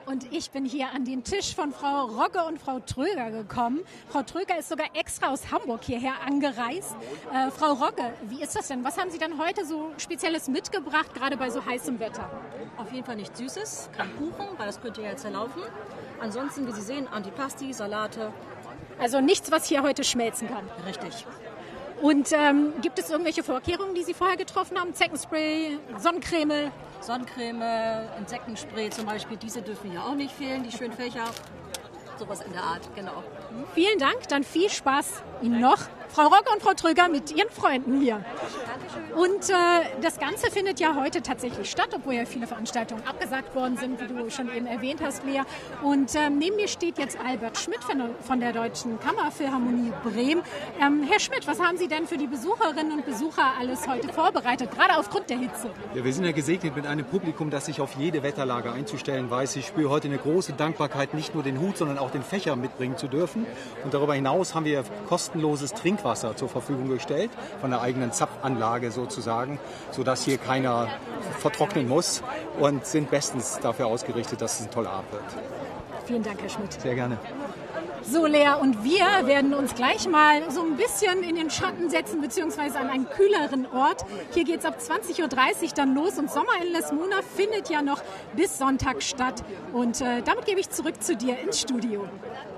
Und ich bin hier an den Tisch von Frau Rogge und Frau Tröger gekommen. Frau Tröger ist sogar extra aus Hamburg hierher angereist. Frau Rogge, wie ist das denn? Was haben Sie denn heute so Spezielles mitgebracht, gerade bei so heißem Wetter? Auf jeden Fall nichts Süßes, kein Kuchen, weil das könnte ja jetzt zerlaufen. Ansonsten, wie Sie sehen, Antipasti, Salate. Also nichts, was hier heute schmelzen kann. Richtig. Und gibt es irgendwelche Vorkehrungen, die Sie vorher getroffen haben? Zeckenspray, Sonnencreme? Sonnencreme, Insektenspray zum Beispiel, diese dürfen hier auch nicht fehlen, die schönen Fächer. Sowas in der Art, genau. Vielen Dank, dann viel Spaß Ihnen noch. Frau Rogge und Frau Tröger mit Ihren Freunden hier. Und das Ganze findet ja heute tatsächlich statt, obwohl ja viele Veranstaltungen abgesagt worden sind, wie du schon eben erwähnt hast, Lea. Und neben mir steht jetzt Albert Schmidt von der Deutschen Kammerphilharmonie Bremen. Herr Schmidt, was haben Sie denn für die Besucherinnen und Besucher alles heute vorbereitet, gerade aufgrund der Hitze? Ja, wir sind ja gesegnet mit einem Publikum, das sich auf jede Wetterlage einzustellen weiß. Ich spüre heute eine große Dankbarkeit, nicht nur den Hut, sondern auch den Fächer mitbringen zu dürfen. Und darüber hinaus haben wir kostenloses Trinkwasser zur Verfügung gestellt, von der eigenen Zapfanlage sozusagen, sodass hier keiner vertrocknen muss, und sind bestens dafür ausgerichtet, dass es ein toller Abend wird. Vielen Dank, Herr Schmidt. Sehr gerne. So, Lea, und wir werden uns gleich mal so ein bisschen in den Schatten setzen, beziehungsweise an einen kühleren Ort. Hier geht es ab 20.30 Uhr dann los und Sommer in Les Mouna findet ja noch bis Sonntag statt. Und damit gebe ich zurück zu dir ins Studio.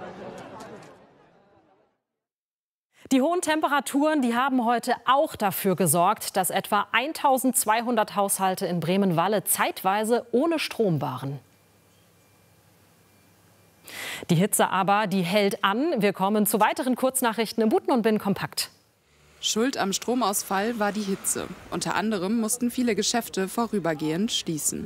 Die hohen Temperaturen, die haben heute auch dafür gesorgt, dass etwa 1200 Haushalte in Bremen-Walle zeitweise ohne Strom waren. Die Hitze aber, die hält an. Wir kommen zu weiteren Kurznachrichten im Buten und Bin kompakt. Schuld am Stromausfall war die Hitze. Unter anderem mussten viele Geschäfte vorübergehend schließen.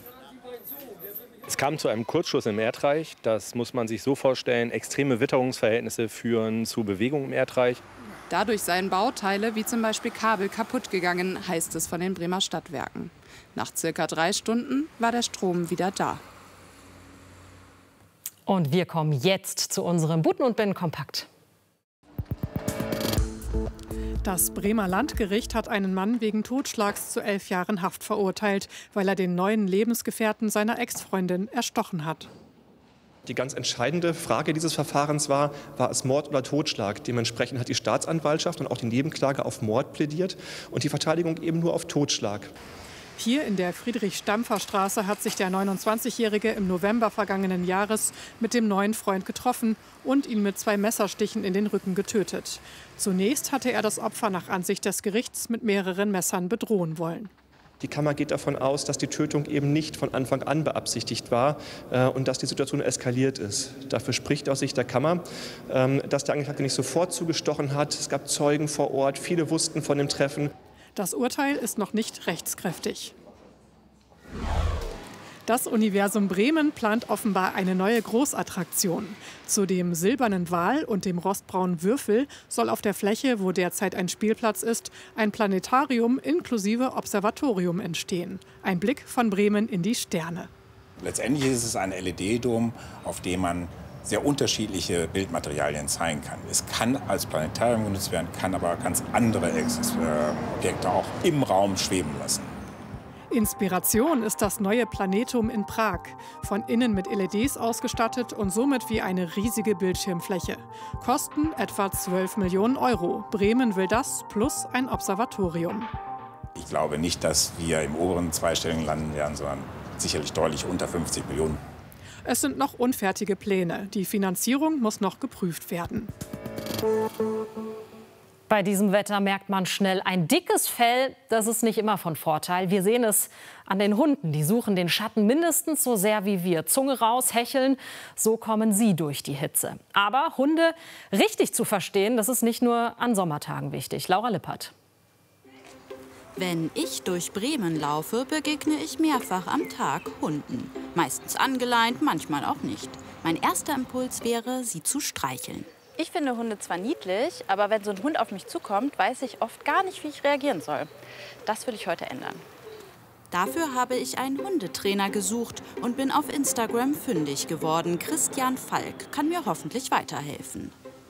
Es kam zu einem Kurzschluss im Erdreich. Das muss man sich so vorstellen. Extreme Witterungsverhältnisse führen zu Bewegung im Erdreich. Dadurch seien Bauteile wie zum Beispiel Kabel kaputt gegangen, heißt es von den Bremer Stadtwerken. Nach circa 3 Stunden war der Strom wieder da. Und wir kommen jetzt zu unserem Buten und Bin kompakt. Das Bremer Landgericht hat einen Mann wegen Totschlags zu 11 Jahren Haft verurteilt, weil er den neuen Lebensgefährten seiner Ex-Freundin erstochen hat. Die ganz entscheidende Frage dieses Verfahrens war es Mord oder Totschlag? Dementsprechend hat die Staatsanwaltschaft und auch die Nebenklage auf Mord plädiert und die Verteidigung eben nur auf Totschlag. Hier in der Friedrich-Stampfer-Straße hat sich der 29-Jährige im November vergangenen Jahres mit dem neuen Freund getroffen und ihn mit 2 Messerstichen in den Rücken getötet. Zunächst hatte er das Opfer nach Ansicht des Gerichts mit mehreren Messern bedrohen wollen. Die Kammer geht davon aus, dass die Tötung eben nicht von Anfang an beabsichtigt war und dass die Situation eskaliert ist. Dafür spricht aus Sicht der Kammer, dass der Angeklagte nicht sofort zugestochen hat. Es gab Zeugen vor Ort, viele wussten von dem Treffen. Das Urteil ist noch nicht rechtskräftig. Das Universum Bremen plant offenbar eine neue Großattraktion. Zu dem silbernen Wal und dem rostbraunen Würfel soll auf der Fläche, wo derzeit ein Spielplatz ist, ein Planetarium inklusive Observatorium entstehen. Ein Blick von Bremen in die Sterne. Letztendlich ist es ein LED-Dom, auf dem man sehr unterschiedliche Bildmaterialien zeigen kann. Es kann als Planetarium genutzt werden, kann aber ganz andere Objekte auch im Raum schweben lassen. Inspiration ist das neue Planetum in Prag. Von innen mit LEDs ausgestattet und somit wie eine riesige Bildschirmfläche. Kosten etwa 12 Millionen Euro. Bremen will das plus ein Observatorium. Ich glaube nicht, dass wir im oberen zweistelligen landen werden, sondern sicherlich deutlich unter 50 Millionen. Es sind noch unfertige Pläne. Die Finanzierung muss noch geprüft werden. Bei diesem Wetter merkt man schnell, ein dickes Fell, das ist nicht immer von Vorteil. Wir sehen es an den Hunden. Die suchen den Schatten mindestens so sehr wie wir. Zunge raus, hecheln, so kommen sie durch die Hitze. Aber Hunde richtig zu verstehen, das ist nicht nur an Sommertagen wichtig. Laura Lippert. Wenn ich durch Bremen laufe, begegne ich mehrfach am Tag Hunden. Meistens angeleint, manchmal auch nicht. Mein erster Impuls wäre, sie zu streicheln. Ich finde Hunde zwar niedlich, aber wenn so ein Hund auf mich zukommt, weiß ich oft gar nicht, wie ich reagieren soll. Das will ich heute ändern. Dafür habe ich einen Hundetrainer gesucht und bin auf Instagram fündig geworden. Christian Falk kann mir hoffentlich weiterhelfen.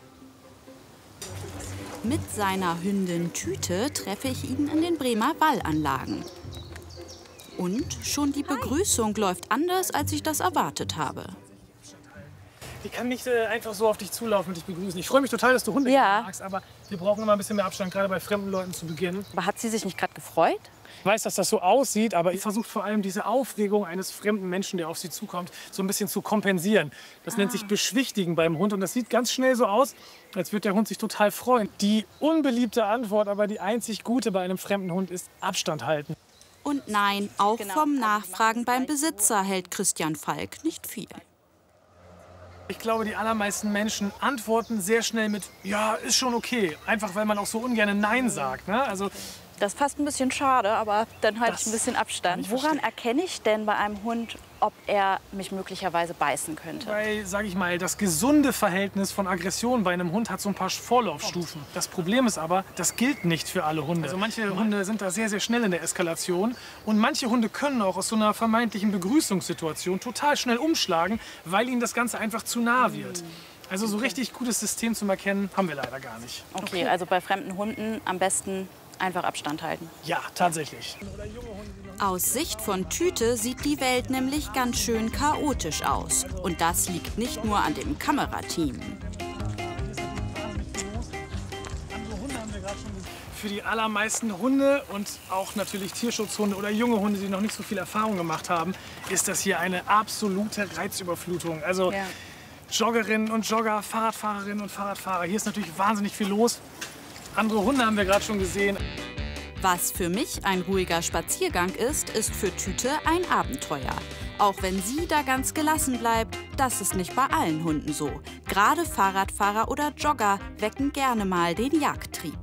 Mit seiner Hündin Tüte treffe ich ihn in den Bremer Wallanlagen. Und schon die Begrüßung läuft anders, als ich das erwartet habe. Ich kann nicht einfach so auf dich zulaufen und dich begrüßen. Ich freue mich total, dass du Hunde magst, aber wir brauchen immer ein bisschen mehr Abstand, gerade bei fremden Leuten zu Beginn. Aber hat sie sich nicht gerade gefreut? Ich weiß, dass das so aussieht, aber ich versuche vor allem diese Aufregung eines fremden Menschen, der auf sie zukommt, so ein bisschen zu kompensieren. Das nennt sich Beschwichtigen beim Hund und das sieht ganz schnell so aus, als würde der Hund sich total freuen. Die unbeliebte Antwort, aber die einzig gute bei einem fremden Hund ist Abstand halten. Und nein, auch vom Nachfragen beim Besitzer hält Christian Falk nicht viel. Ich glaube, die allermeisten Menschen antworten sehr schnell mit ja, ist schon okay. Einfach, weil man auch so ungern Nein sagt. Ne? Also, das ist fast ein bisschen schade, aber dann halte ich ein bisschen Abstand. Woran erkenne ich denn bei einem Hund, ob er mich möglicherweise beißen könnte? Weil, sage ich mal, das gesunde Verhältnis von Aggression bei einem Hund hat so ein paar Vorlaufstufen. Das Problem ist aber, das gilt nicht für alle Hunde. Also manche Hunde sind da sehr, sehr schnell in der Eskalation. Und manche Hunde können auch aus so einer vermeintlichen Begrüßungssituation total schnell umschlagen, weil ihnen das Ganze einfach zu nah wird. Also so richtig gutes System zum Erkennen haben wir leider gar nicht. Okay, also bei fremden Hunden am besten einfach Abstand halten. Ja, tatsächlich. Aus Sicht von Tüte sieht die Welt nämlich ganz schön chaotisch aus. Und das liegt nicht nur an dem Kamerateam. Für die allermeisten Hunde und auch natürlich Tierschutzhunde oder junge Hunde, die noch nicht so viel Erfahrung gemacht haben, ist das hier eine absolute Reizüberflutung. Also Joggerinnen und Jogger, Fahrradfahrerinnen und Fahrradfahrer. Hier ist natürlich wahnsinnig viel los. Andere Hunde haben wir gerade schon gesehen. Was für mich ein ruhiger Spaziergang ist, ist für Tüte ein Abenteuer. Auch wenn sie da ganz gelassen bleibt, das ist nicht bei allen Hunden so. Gerade Fahrradfahrer oder Jogger wecken gerne mal den Jagdtrieb.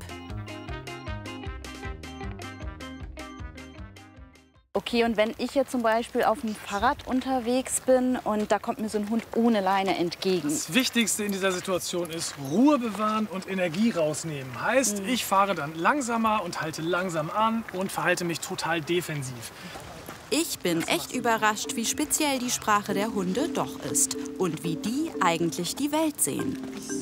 Okay, und wenn ich jetzt zum Beispiel auf dem Fahrrad unterwegs bin und da kommt mir so ein Hund ohne Leine entgegen. Das Wichtigste in dieser Situation ist Ruhe bewahren und Energie rausnehmen. Heißt, ich fahre dann langsamer und halte langsam an und verhalte mich total defensiv. Ich bin echt überrascht, wie speziell die Sprache der Hunde doch ist und wie die eigentlich die Welt sehen.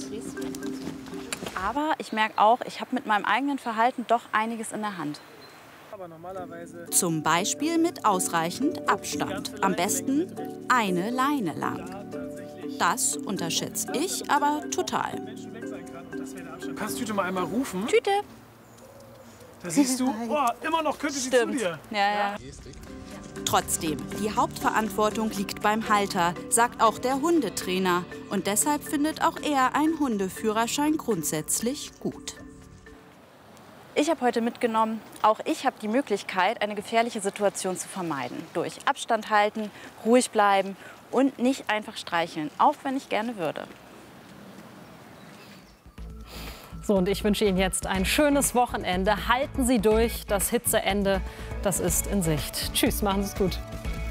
Aber ich merke auch, ich habe mit meinem eigenen Verhalten doch einiges in der Hand. Zum Beispiel mit ausreichend Abstand. Am besten eine Leine lang. Das unterschätze ich aber total. Kannst Tüte mal einmal rufen? Tüte! Da siehst du, oh, immer noch könnte sie zu dir. Ja. Trotzdem, die Hauptverantwortung liegt beim Halter, sagt auch der Hundetrainer. Und deshalb findet auch er einen Hundeführerschein grundsätzlich gut. Ich habe heute mitgenommen, auch ich habe die Möglichkeit, eine gefährliche Situation zu vermeiden. Durch Abstand halten, ruhig bleiben und nicht einfach streicheln, auch wenn ich gerne würde. So, und ich wünsche Ihnen jetzt ein schönes Wochenende. Halten Sie durch, das Hitzeende, das ist in Sicht. Tschüss, machen Sie es gut.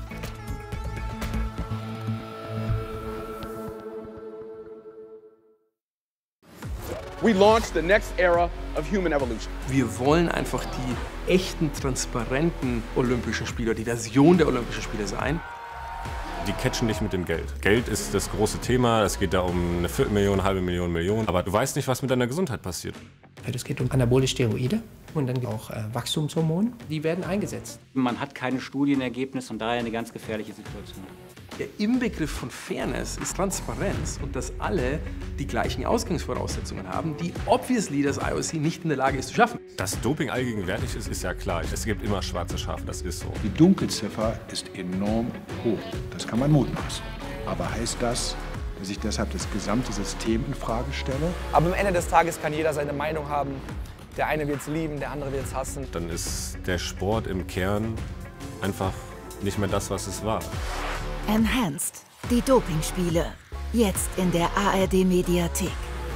We launched the next era of human evolution. Wir wollen einfach die echten, transparenten Olympischen Spiele, die Version der Olympischen Spiele sein. Die catchen dich mit dem Geld. Geld ist das große Thema. Es geht da um eine Viertelmillion, halbe Million, Million. Aber du weißt nicht, was mit deiner Gesundheit passiert. Es geht um anabole Steroide und dann auch Wachstumshormone. Die werden eingesetzt. Man hat keine Studienergebnisse und daher eine ganz gefährliche Situation. Der Inbegriff von Fairness ist Transparenz und dass alle die gleichen Ausgangsvoraussetzungen haben, die obviously das IOC nicht in der Lage ist zu schaffen. Dass Doping allgegenwärtig ist, ist ja klar. Es gibt immer schwarze Schafe, das ist so. Die Dunkelziffer ist enorm hoch. Das kann man mutmaßen. Aber heißt das, dass ich deshalb das gesamte System in Frage stelle? Aber am Ende des Tages kann jeder seine Meinung haben. Der eine wird es lieben, der andere wird es hassen. Dann ist der Sport im Kern einfach nicht mehr das, was es war. Enhanced, die Dopingspiele. Jetzt in der ARD-Mediathek.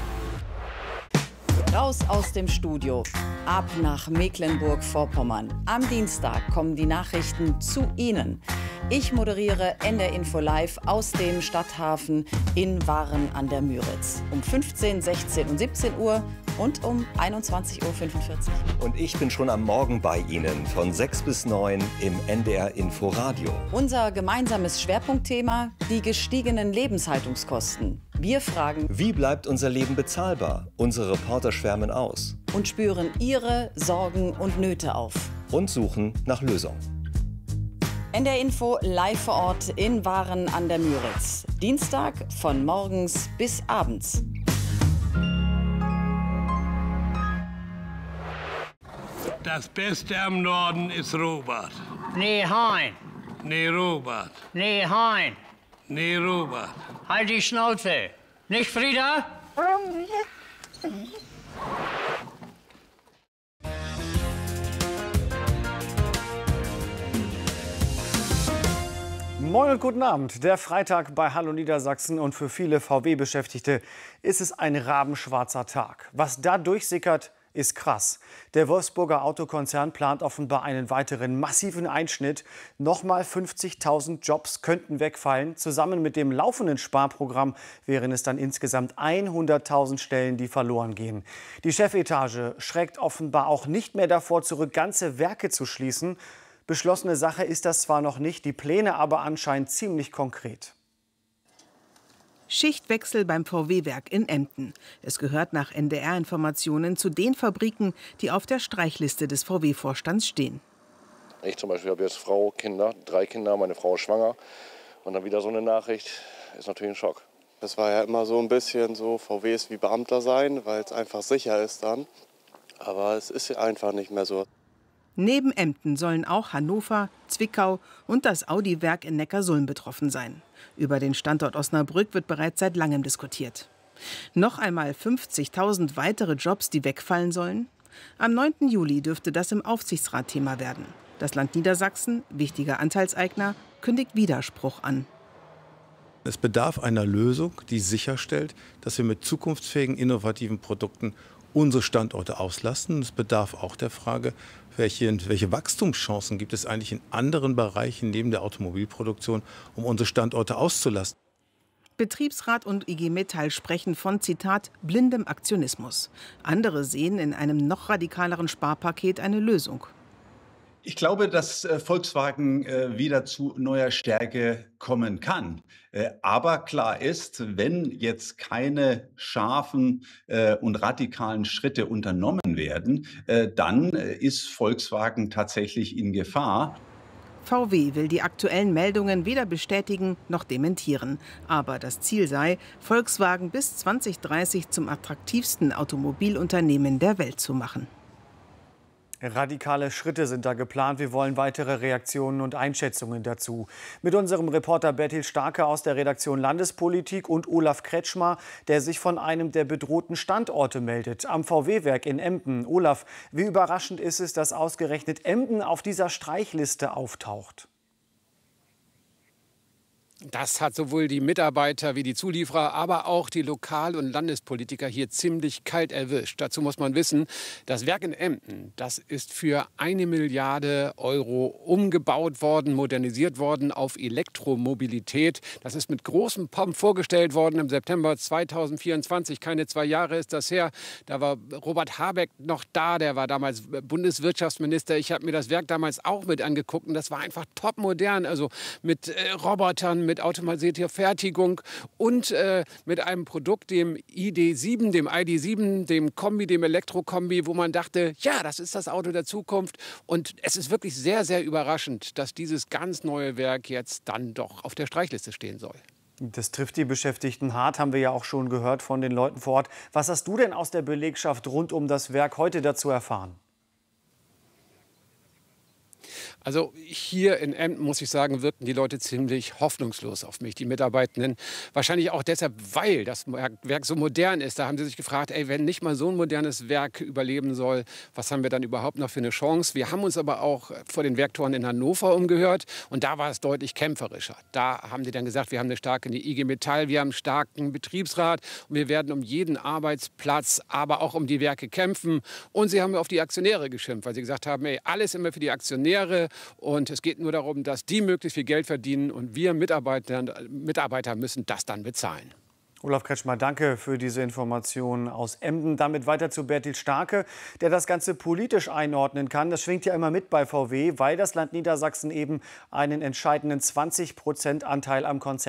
Raus aus dem Studio, ab nach Mecklenburg-Vorpommern. Am Dienstag kommen die Nachrichten zu Ihnen. Ich moderiere NDR Info Live aus dem Stadthafen in Waren an der Müritz. Um 15, 16 und 17 Uhr und um 21:45 Uhr. Und ich bin schon am Morgen bei Ihnen von 6 bis 9 im NDR Info Radio. Unser gemeinsames Schwerpunktthema: die gestiegenen Lebenshaltungskosten. Wir fragen, wie bleibt unser Leben bezahlbar? Unsere Reporter schwärmen aus. Und spüren Ihre Sorgen und Nöte auf. Und suchen nach Lösungen. NDR Info live vor Ort in Waren an der Müritz. Dienstag von morgens bis abends. Das Beste am Norden ist Robert. Nee, Hein. Nee, Robert. Nee, Hein. Nee, Robert. Halt die Schnauze. Nicht Frieda? Moin und guten Abend. Der Freitag bei Hallo Niedersachsen und für viele VW-Beschäftigte ist es ein rabenschwarzer Tag. Was da durchsickert, ist krass. Der Wolfsburger Autokonzern plant offenbar einen weiteren massiven Einschnitt. Nochmal 50.000 Jobs könnten wegfallen. Zusammen mit dem laufenden Sparprogramm wären es dann insgesamt 100.000 Stellen, die verloren gehen. Die Chefetage schreckt offenbar auch nicht mehr davor zurück, ganze Werke zu schließen. Beschlossene Sache ist das zwar noch nicht, die Pläne aber anscheinend ziemlich konkret. Schichtwechsel beim VW-Werk in Emden. Es gehört nach NDR-Informationen zu den Fabriken, die auf der Streichliste des VW-Vorstands stehen. Ich zum Beispiel habe jetzt Frau, Kinder, 3 Kinder, meine Frau ist schwanger. Und dann wieder so eine Nachricht, ist natürlich ein Schock. Das war ja immer so ein bisschen so, VW ist wie Beamter sein, weil es einfach sicher ist dann. Aber es ist einfach nicht mehr so. Neben Emden sollen auch Hannover, Zwickau und das Audi-Werk in Neckarsulm betroffen sein. Über den Standort Osnabrück wird bereits seit langem diskutiert. Noch einmal 50.000 weitere Jobs, die wegfallen sollen? Am 9. Juli dürfte das im Aufsichtsrat Thema werden. Das Land Niedersachsen, wichtiger Anteilseigner, kündigt Widerspruch an. Es bedarf einer Lösung, die sicherstellt, dass wir mit zukunftsfähigen, innovativen Produkten unsere Standorte auslasten. Es bedarf auch der Frage, welche Wachstumschancen gibt es eigentlich in anderen Bereichen neben der Automobilproduktion, um unsere Standorte auszulasten. Betriebsrat und IG Metall sprechen von, Zitat, blindem Aktionismus. Andere sehen in einem noch radikaleren Sparpaket eine Lösung. Ich glaube, dass Volkswagen wieder zu neuer Stärke kommen kann. Aber klar ist, wenn jetzt keine scharfen und radikalen Schritte unternommen werden, dann ist Volkswagen tatsächlich in Gefahr. VW will die aktuellen Meldungen weder bestätigen noch dementieren. Aber das Ziel sei, Volkswagen bis 2030 zum attraktivsten Automobilunternehmen der Welt zu machen. Radikale Schritte sind da geplant. Wir wollen weitere Reaktionen und Einschätzungen dazu. Mit unserem Reporter Bertil Starke aus der Redaktion Landespolitik und Olaf Kretschmer, der sich von einem der bedrohten Standorte meldet, am VW-Werk in Emden. Olaf, wie überraschend ist es, dass ausgerechnet Emden auf dieser Streichliste auftaucht? Das hat sowohl die Mitarbeiter wie die Zulieferer, aber auch die Lokal- und Landespolitiker hier ziemlich kalt erwischt. Dazu muss man wissen, das Werk in Emden, das ist für 1 Milliarde Euro umgebaut worden, modernisiert worden auf Elektromobilität. Das ist mit großem Pomp vorgestellt worden im September 2024. Keine 2 Jahre ist das her. Da war Robert Habeck noch da, der war damals Bundeswirtschaftsminister. Ich habe mir das Werk damals auch mit angeguckt und das war einfach topmodern, also mit Robotern, mit automatisierter Fertigung und mit einem Produkt, dem ID.7, dem Kombi, dem Elektrokombi, wo man dachte, ja, das ist das Auto der Zukunft. Und es ist wirklich sehr, sehr überraschend, dass dieses ganz neue Werk jetzt dann doch auf der Streichliste stehen soll. Das trifft die Beschäftigten hart, haben wir ja auch schon gehört von den Leuten vor Ort. Was hast du denn aus der Belegschaft rund um das Werk heute dazu erfahren? Also hier in Emden, muss ich sagen, wirkten die Leute ziemlich hoffnungslos auf mich, die Mitarbeitenden. Wahrscheinlich auch deshalb, weil das Werk so modern ist. Da haben sie sich gefragt, ey, wenn nicht mal so ein modernes Werk überleben soll, was haben wir dann überhaupt noch für eine Chance? Wir haben uns aber auch vor den Werktoren in Hannover umgehört und da war es deutlich kämpferischer. Da haben die dann gesagt, wir haben eine starke IG Metall, wir haben einen starken Betriebsrat und wir werden um jeden Arbeitsplatz, aber auch um die Werke kämpfen. Und sie haben auf die Aktionäre geschimpft, weil sie gesagt haben, ey, alles immer für die Aktionäre. Und es geht nur darum, dass die möglichst viel Geld verdienen und wir Mitarbeiter müssen das dann bezahlen. Olaf Kretschmer, danke für diese Informationen aus Emden. Damit weiter zu Bertil Starke, der das Ganze politisch einordnen kann. Das schwingt ja immer mit bei VW, weil das Land Niedersachsen eben einen entscheidenden 20% Anteil am Konzern